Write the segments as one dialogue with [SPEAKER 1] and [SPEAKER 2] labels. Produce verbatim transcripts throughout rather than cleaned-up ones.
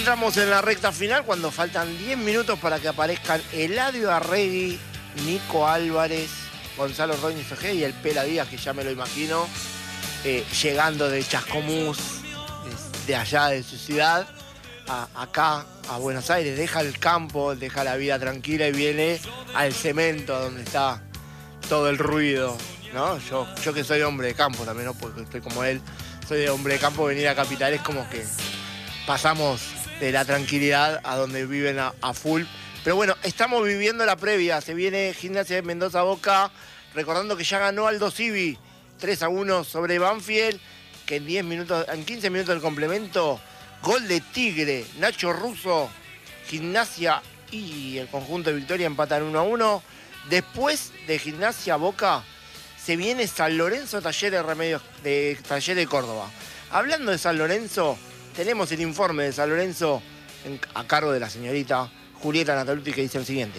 [SPEAKER 1] entramos en la recta final cuando faltan diez minutos para que aparezcan Eladio Arregui, Nico Álvarez, Gonzalo Ordóñez Ojeda y el Pela Díaz, que ya me lo imagino, eh, llegando de Chascomús, de, de allá de su ciudad, a, acá a Buenos Aires. Deja el campo, deja la vida tranquila y viene al cemento donde está todo el ruido, ¿no? Yo, yo que soy hombre de campo también, ¿no? Porque estoy como él, soy de hombre de campo, venir a Capital es como que pasamos de la tranquilidad a donde viven a, a full. Pero bueno, estamos viviendo la previa. Se viene Gimnasia de Mendoza Boca, recordando que ya ganó Aldo Civi tres a uno sobre Banfield, que en diez minutos, en quince minutos del complemento, gol de Tigre, Nacho Russo, Gimnasia y el conjunto de Victoria empatan uno a uno. Después de Gimnasia Boca, se viene San Lorenzo Talleres Remedios de Talleres de Córdoba. Hablando de San Lorenzo, tenemos el informe de San Lorenzo en, a cargo de la señorita Julieta Nataluti, que dice el siguiente.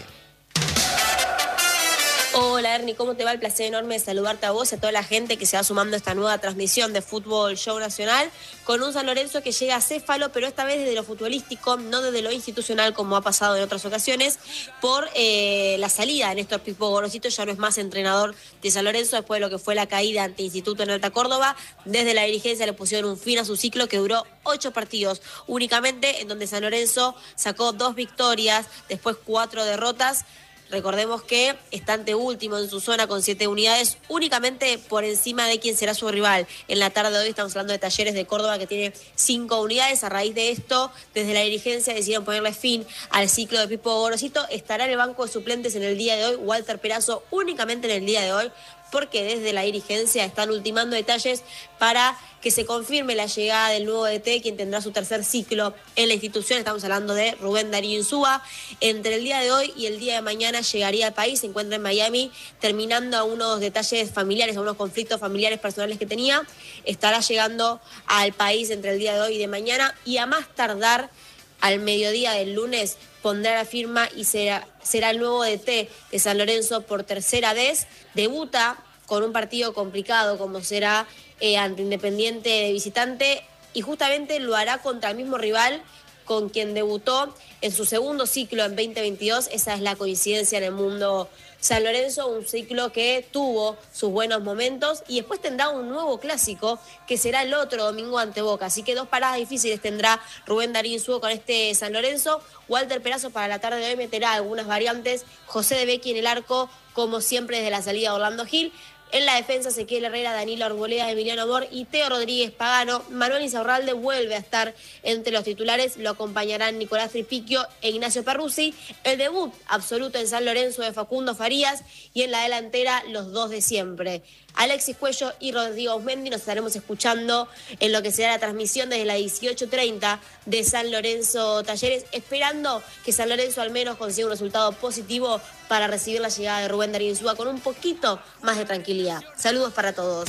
[SPEAKER 2] Hola Ernie, ¿cómo te va? El placer enorme de saludarte a vos y a toda la gente que se va sumando a esta nueva transmisión de Fútbol Show Nacional, con un San Lorenzo que llega a céfalo, pero esta vez desde lo futbolístico, no desde lo institucional como ha pasado en otras ocasiones, por eh, la salida de Néstor Pipo Gorosito. Ya no es más entrenador de San Lorenzo después de lo que fue la caída ante Instituto en Alta Córdoba. Desde la dirigencia le pusieron un fin a su ciclo que duró ocho partidos únicamente, en donde San Lorenzo sacó dos victorias, después cuatro derrotas. Recordemos que está ante último en su zona con siete unidades, únicamente por encima de quien será su rival. En la tarde de hoy estamos hablando de Talleres de Córdoba, que tiene cinco unidades. A raíz de esto, desde la dirigencia decidieron ponerle fin al ciclo de Pipo Gorosito. Estará en el banco de suplentes en el día de hoy Walter Perazo, únicamente en el día de hoy, porque desde la dirigencia están ultimando detalles para que se confirme la llegada del nuevo D T, quien tendrá su tercer ciclo en la institución. Estamos hablando de Rubén Darío Insúa. Entre el día de hoy y el día de mañana llegaría al país, se encuentra en Miami, terminando a unos detalles familiares, a unos conflictos familiares personales que tenía. Estará llegando al país entre el día de hoy y de mañana, y a más tardar al mediodía del lunes pondrá la firma y será, será el nuevo D T de San Lorenzo por tercera vez. Debuta con un partido complicado como será eh, ante Independiente de visitante, y justamente lo hará contra el mismo rival con quien debutó en su segundo ciclo en veinte veintidós. Esa es la coincidencia en el mundo San Lorenzo, un ciclo que tuvo sus buenos momentos, y después tendrá un nuevo clásico que será el otro domingo ante Boca. Así que dos paradas difíciles tendrá Rubén Darío Insúa con este San Lorenzo. Walter Perazo para la tarde de hoy meterá algunas variantes. José de Becchi en el arco, como siempre desde la salida de Orlando Gil. En la defensa, Ezequiel Herrera, Danilo Arboleda, Emiliano Amor y Teo Rodríguez Pagano. Manuel Insaurralde vuelve a estar entre los titulares. Lo acompañarán Nicolás Tripiquio e Ignacio Perruzzi. El debut absoluto en San Lorenzo de Facundo Farías. Y en la delantera, los dos de siempre, Alexis Cuello y Rodrigo Ausmendi. Nos estaremos escuchando en lo que será la transmisión desde las dieciocho treinta de San Lorenzo Talleres, esperando que San Lorenzo al menos consiga un resultado positivo para recibir la llegada de Rubén Darío Insúa con un poquito más de tranquilidad. Saludos para todos.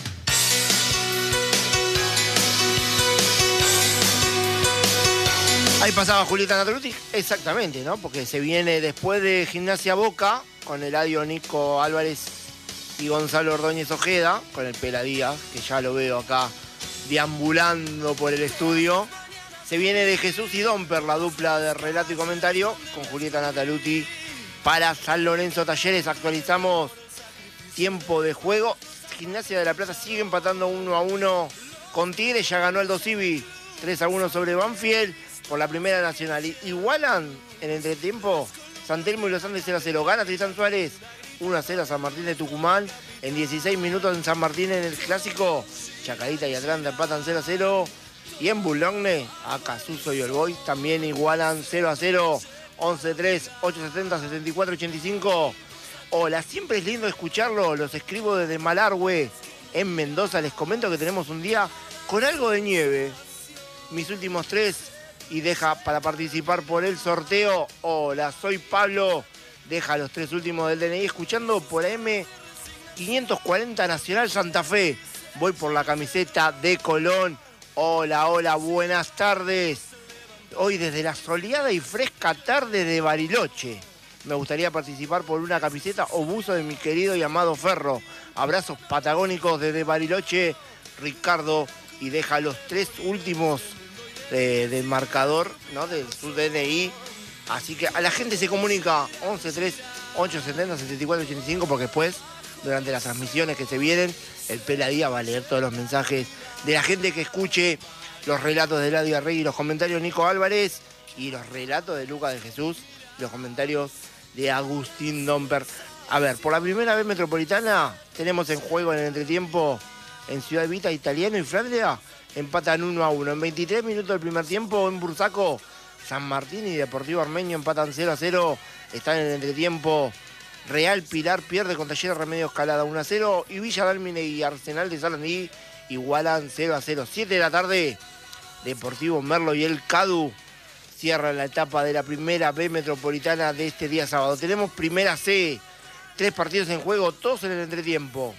[SPEAKER 1] Ahí pasaba Julieta Nataluti, exactamente, ¿no? Porque se viene después de Gimnasia Boca, con Eladio, Nico Álvarez y Gonzalo Ordóñez Ojeda, con el Pela Díaz, que ya lo veo acá deambulando por el estudio. Se viene de Jesús y Domper, la dupla de relato y comentario, con Julieta Nataluti para San Lorenzo Talleres. Actualizamos tiempo de juego. Gimnasia de la Plata sigue empatando uno a uno con Tigre. Ya ganó Aldo Civi tres a uno sobre Banfield por la Primera Nacional. Igualan en entretiempo San Telmo y Los Andes cero a cero. Gana Tristan Suárez uno a cero a San Martín de Tucumán. En dieciséis minutos en San Martín en el Clásico, Chacarita y Atlanta empatan cero a cero. Y en Boulogne, acá Suso y Olboy también igualan cero a cero. once tres, ochocientos setenta, setenta y cuatro ochenta y cinco. Hola, siempre es lindo escucharlo. Los escribo desde Malargüe, en Mendoza. Les comento que tenemos un día con algo de nieve. Mis últimos tres, y deja para participar por el sorteo. Hola, soy Pablo. Deja los tres últimos del D N I escuchando por A M quinientos cuarenta Nacional Santa Fe. Voy por la camiseta de Colón. Hola, hola, buenas tardes. Hoy desde la soleada y fresca tarde de Bariloche. Me gustaría participar por una camiseta o buzo de mi querido y amado Ferro. Abrazos patagónicos desde Bariloche, Ricardo. Y deja los tres últimos de, del marcador, ¿no? De su D N I. Así que a la gente se comunica once tres ocho setenta setenta y cuatro ochenta y cinco porque después, durante las transmisiones que se vienen, el Peladía va a leer todos los mensajes de la gente que escuche los relatos de Eladio Arregui, los comentarios de Nico Álvarez y los relatos de Lucas de Jesús, los comentarios de Agustín Domper. A ver, por la primera vez metropolitana tenemos en juego en el entretiempo en Ciudad Evita, Italiano y Flandria empatan uno a uno. En veintitrés minutos del primer tiempo en Bursaco, San Martín y Deportivo Armenio empatan cero a cero. Están en el entretiempo. Real Pilar pierde con Talleres Remedios Calada uno a cero. Y Villa Dálmine y Arsenal de Sarandí igualan cero a cero. siete de la tarde, Deportivo Merlo y el Cadu cierran la etapa de la primera B metropolitana de este día sábado. Tenemos primera C. Tres partidos en juego, todos en el entretiempo.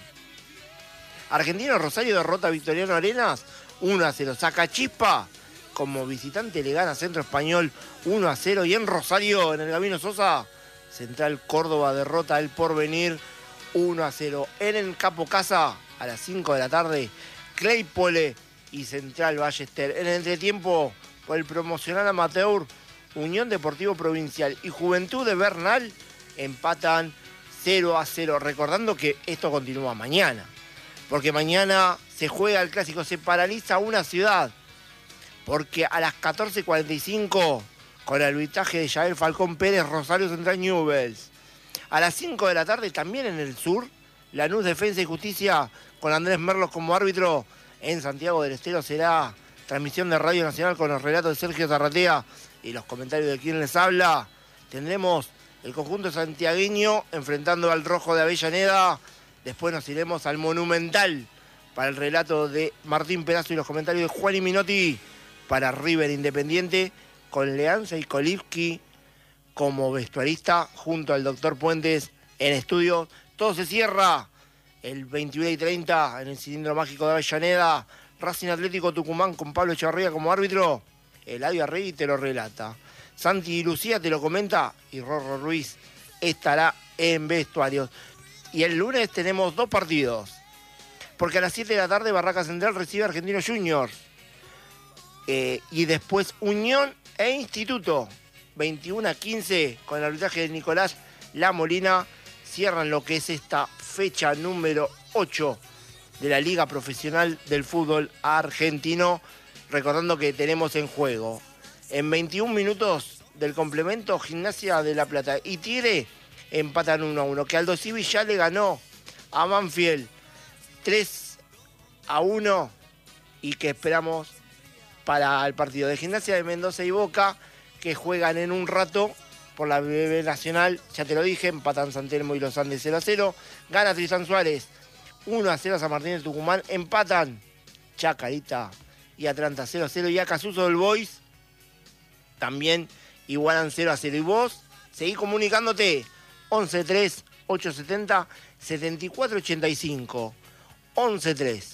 [SPEAKER 1] Argentino Rosario derrota a Victoriano Arenas uno a cero. Sacachispa como visitante le gana Centro Español uno a cero. Y en Rosario, en el Gabino Sosa, Central Córdoba derrota al Porvenir uno a cero. En el Capo Casa, a las cinco de la tarde, Claypole y Central Ballester. En el entretiempo, por el promocional amateur, Unión Deportivo Provincial y Juventud de Bernal empatan cero a cero. Recordando que esto continúa mañana, porque mañana se juega el clásico, se paraliza una ciudad, porque a las catorce cuarenta y cinco, con el arbitraje de Yael Falcón Pérez, Rosario Central Newell's. A las cinco de la tarde, también en el sur, Lanús Defensa y Justicia, con Andrés Merlos como árbitro, en Santiago del Estero será transmisión de Radio Nacional con los relatos de Sergio Zarratea y los comentarios de quien les habla. Tendremos el conjunto santiagueño enfrentando al Rojo de Avellaneda. Después nos iremos al Monumental para el relato de Martín Pedazo y los comentarios de Juan y Minotti para River Independiente, con Leanza y Kolivsky como vestuarista junto al doctor Puentes en estudio. Todo se cierra el veintiuno y treinta en el Cilindro Mágico de Avellaneda. Racing Atlético Tucumán con Pablo Echevarría como árbitro. Eladio Arregui te lo relata. Santi y Lucía te lo comenta y Rorro Ruiz estará en vestuarios. Y el lunes tenemos dos partidos, porque a las siete de la tarde Barraca Central recibe a Argentinos Juniors. Eh, y después Unión e Instituto, veintiuno a quince, con el arbitraje de Nicolás La Molina, cierran lo que es esta fecha número ocho de la Liga Profesional del Fútbol Argentino. Recordando que tenemos en juego, en veintiún minutos del complemento, Gimnasia de La Plata y Tigre empatan uno a uno. Que Aldo Civi ya le ganó a Banfield tres a uno y que esperamos para el partido de Gimnasia de Mendoza y Boca, que juegan en un rato por la B B Nacional. Ya te lo dije, empatan San Telmo y Los Andes cero a cero. Gana Tristan Suárez uno a cero a San Martín de Tucumán. Empatan Chacarita y Atlanta cero a cero. Y a Casuso del Boys también igualan cero a cero. Y vos seguís comunicándote once tres ocho setenta setenta y cuatro ochenta y cinco. once tres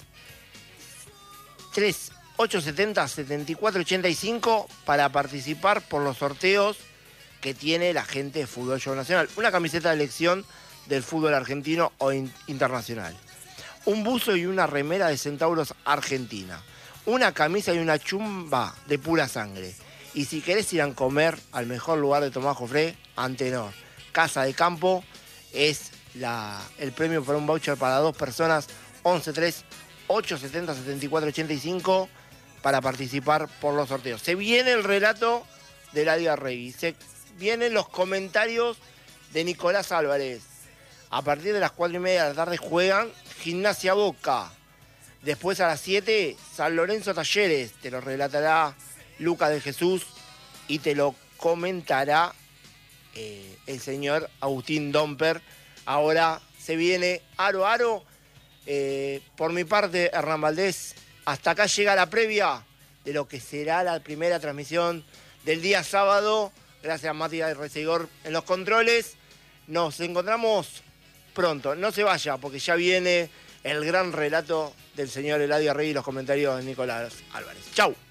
[SPEAKER 1] tres ocho setenta setenta y cuatro ochenta y cinco para participar por los sorteos que tiene la gente de Fútbol Show Nacional. Una camiseta de elección del fútbol argentino o in- internacional. Un buzo y una remera de Centauros Argentina. Una camisa y una chumba de pura sangre. Y si querés ir a comer al mejor lugar de Tomás Jofré, Antenor Casa de Campo, es la, el premio para un voucher para dos personas. once tres ocho setenta setenta y cuatro ochenta y cinco para participar por los sorteos. Se viene el relato de Eladio Arregui. Se vienen los comentarios de Nicolás Álvarez. A partir de las cuatro y media de la tarde juegan Gimnasia Boca. Después a las siete, San Lorenzo Talleres. Te lo relatará Lucas de Jesús y te lo comentará eh, el señor Agustín Domper. Ahora se viene Aro Aro. Eh, por mi parte, Hernán Valdés, hasta acá llega la previa de lo que será la primera transmisión del día sábado. Gracias a Matías Recegor en los controles. Nos encontramos pronto. No se vaya, porque ya viene el gran relato del señor Eladio Arregui y los comentarios de Nicolás Álvarez. Chau.